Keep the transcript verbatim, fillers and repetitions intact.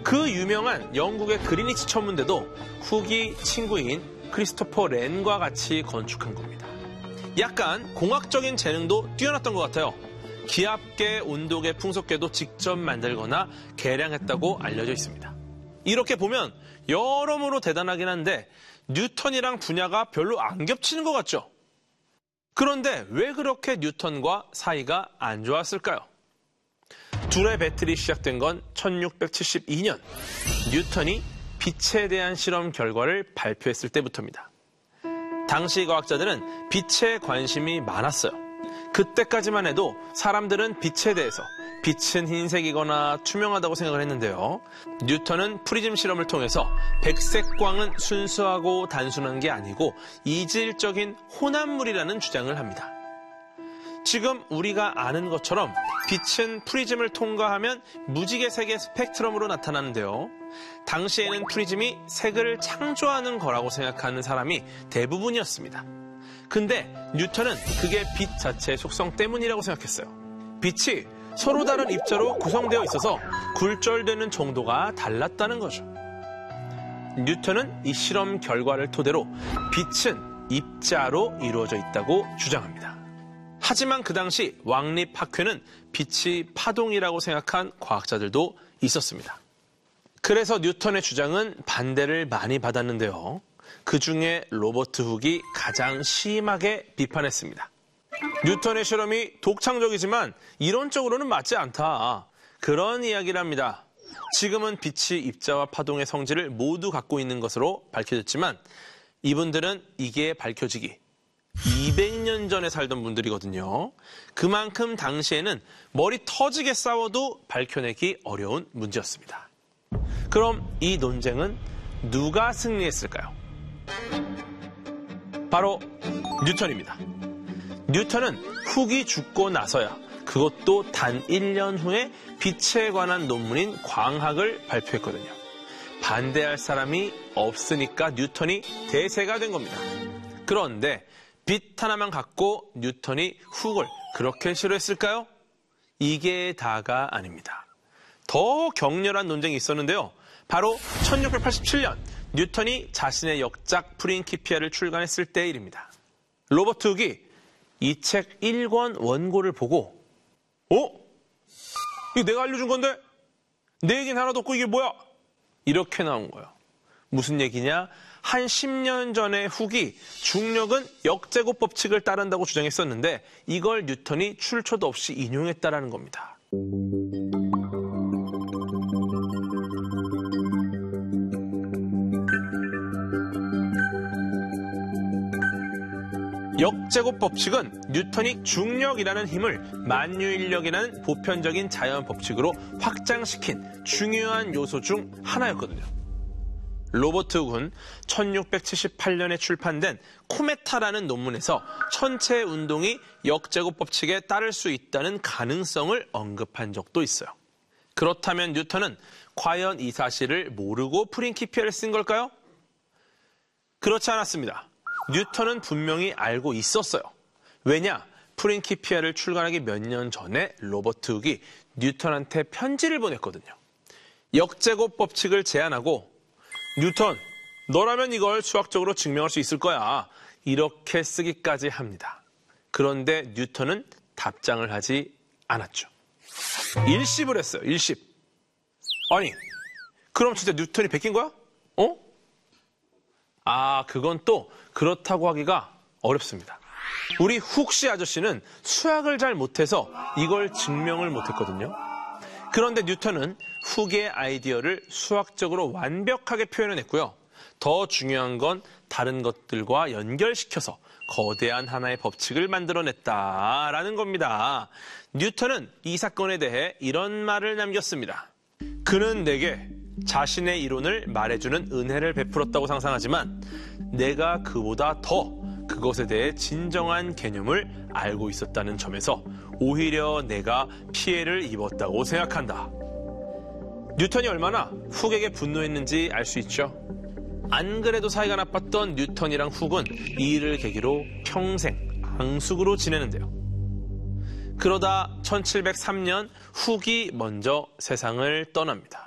그 유명한 영국의 그리니치 천문대도 훅이 친구인 크리스토퍼 렌과 같이 건축한 겁니다. 약간 공학적인 재능도 뛰어났던 것 같아요. 기압계, 온도계, 풍속계도 직접 만들거나 개량했다고 알려져 있습니다. 이렇게 보면 여러모로 대단하긴 한데 뉴턴이랑 분야가 별로 안 겹치는 것 같죠? 그런데 왜 그렇게 뉴턴과 사이가 안 좋았을까요? 둘의 배틀이 시작된 건 천육백칠십이 년 뉴턴이 빛에 대한 실험 결과를 발표했을 때부터입니다. 당시 과학자들은 빛에 관심이 많았어요. 그때까지만 해도 사람들은 빛에 대해서 빛은 흰색이거나 투명하다고 생각을 했는데요. 뉴턴은 프리즘 실험을 통해서 백색광은 순수하고 단순한 게 아니고 이질적인 혼합물이라는 주장을 합니다. 지금 우리가 아는 것처럼 빛은 프리즘을 통과하면 무지개 색의 스펙트럼으로 나타나는데요. 당시에는 프리즘이 색을 창조하는 거라고 생각하는 사람이 대부분이었습니다. 근데 뉴턴은 그게 빛 자체의 속성 때문이라고 생각했어요. 빛이 서로 다른 입자로 구성되어 있어서 굴절되는 정도가 달랐다는 거죠. 뉴턴은 이 실험 결과를 토대로 빛은 입자로 이루어져 있다고 주장합니다. 하지만 그 당시 왕립학회는 빛이 파동이라고 생각한 과학자들도 있었습니다. 그래서 뉴턴의 주장은 반대를 많이 받았는데요. 그 중에 로버트 훅이 가장 심하게 비판했습니다. 뉴턴의 실험이 독창적이지만 이론적으로는 맞지 않다. 그런 이야기를 합니다. 지금은 빛이 입자와 파동의 성질을 모두 갖고 있는 것으로 밝혀졌지만 이분들은 이게 밝혀지기 이백 년 전에 살던 분들이거든요. 그만큼 당시에는 머리 터지게 싸워도 밝혀내기 어려운 문제였습니다. 그럼 이 논쟁은 누가 승리했을까요? 바로 뉴턴입니다. 뉴턴은 훅이 죽고 나서야 그것도 단 일 년 후에 빛에 관한 논문인 광학을 발표했거든요. 반대할 사람이 없으니까 뉴턴이 대세가 된 겁니다. 그런데 빛 하나만 갖고 뉴턴이 훅을 그렇게 싫어했을까요? 이게 다가 아닙니다. 더 격렬한 논쟁이 있었는데요. 바로 천육백팔십칠 년 뉴턴이 자신의 역작 프린키피아를 출간했을 때의 일입니다. 로버트 훅이 이 책 일 권 원고를 보고 어? 이거 내가 알려준 건데? 내 얘기는 하나도 없고 이게 뭐야? 이렇게 나온 거예요. 무슨 얘기냐? 한 십 년 전에 훅이 중력은 역제곱 법칙을 따른다고 주장했었는데 이걸 뉴턴이 출처도 없이 인용했다라는 겁니다. 역제곱 법칙은 뉴턴이 중력이라는 힘을 만유인력이라는 보편적인 자연 법칙으로 확장시킨 중요한 요소 중 하나였거든요. 로버트 훅은 천육백칠십팔 년에 출판된 코메타라는 논문에서 천체 운동이 역제곱 법칙에 따를 수 있다는 가능성을 언급한 적도 있어요. 그렇다면 뉴턴은 과연 이 사실을 모르고 프린키피아를 쓴 걸까요? 그렇지 않았습니다. 뉴턴은 분명히 알고 있었어요. 왜냐? 프린키피아를 출간하기 몇 년 전에 로버트 훅이 뉴턴한테 편지를 보냈거든요. 역제곱 법칙을 제안하고 뉴턴, 너라면 이걸 수학적으로 증명할 수 있을 거야. 이렇게 쓰기까지 합니다. 그런데 뉴턴은 답장을 하지 않았죠. 일십을 했어요. 일십. 아니, 그럼 진짜 뉴턴이 베낀 거야? 어? 아, 그건 또 그렇다고 하기가 어렵습니다. 우리 훅씨 아저씨는 수학을 잘 못해서 이걸 증명을 못했거든요. 그런데 뉴턴은 훅의 아이디어를 수학적으로 완벽하게 표현해냈고요. 더 중요한 건 다른 것들과 연결시켜서 거대한 하나의 법칙을 만들어냈다라는 겁니다. 뉴턴은 이 사건에 대해 이런 말을 남겼습니다. 그는 내게 자신의 이론을 말해주는 은혜를 베풀었다고 상상하지만 내가 그보다 더 그것에 대해 진정한 개념을 알고 있었다는 점에서 오히려 내가 피해를 입었다고 생각한다. 뉴턴이 얼마나 훅에게 분노했는지 알 수 있죠. 안 그래도 사이가 나빴던 뉴턴이랑 훅은 이 일을 계기로 평생 앙숙으로 지내는데요. 그러다 천칠백삼 년 훅이 먼저 세상을 떠납니다.